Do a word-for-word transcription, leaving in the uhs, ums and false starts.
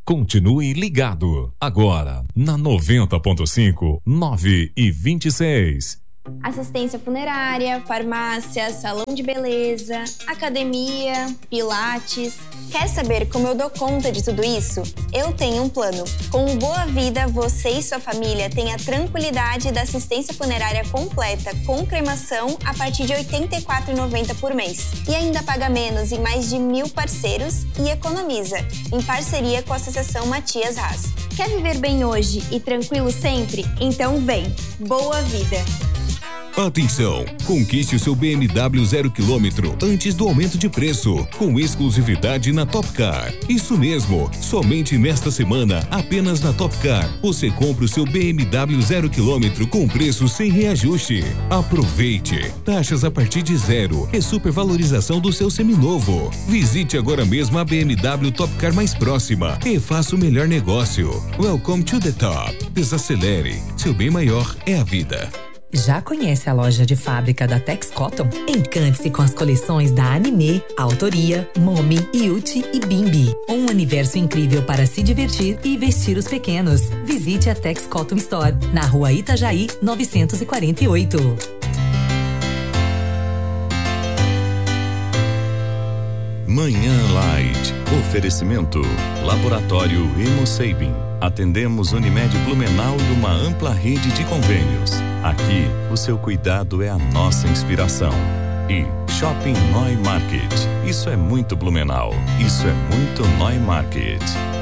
Continue ligado. Agora, na noventa ponto cinco, nove e vinte e seis. Assistência funerária, farmácia, salão de beleza, academia, pilates. Quer saber como eu dou conta de tudo isso? Eu tenho um plano. Com o Boa Vida, você e sua família têm a tranquilidade da assistência funerária completa com cremação a partir de oitenta e quatro reais e noventa centavos por mês. E ainda paga menos em mais de mil parceiros e economiza, em parceria com a Associação Matias Haas. Quer viver bem hoje e tranquilo sempre? Então vem! Boa Vida! Atenção! Conquiste o seu B M W zero quilômetro antes do aumento de preço, com exclusividade na Top Car. Isso mesmo! Somente nesta semana, apenas na Top Car, você compra o seu B M W zero quilômetro com preço sem reajuste. Aproveite! Taxas a partir de zero e supervalorização do seu seminovo. Visite agora mesmo a B M W Top Car mais próxima e faça o melhor negócio. Welcome to the top. Desacelere. Seu bem maior é a vida. Já conhece a loja de fábrica da Tex Cotton? Encante-se com as coleções da Anime, Autoria, Momi, Yuti e Bimbi. Um universo incrível para se divertir e vestir os pequenos. Visite a Tex Cotton Store, na rua Itajaí, novecentos e quarenta e oito. Manhã Light. Oferecimento. Laboratório Hemosabin. Atendemos Unimed Blumenau e uma ampla rede de convênios. Aqui, o seu cuidado é a nossa inspiração. E Shopping Neumarkt. Isso é muito Blumenau. Isso é muito Neumarkt.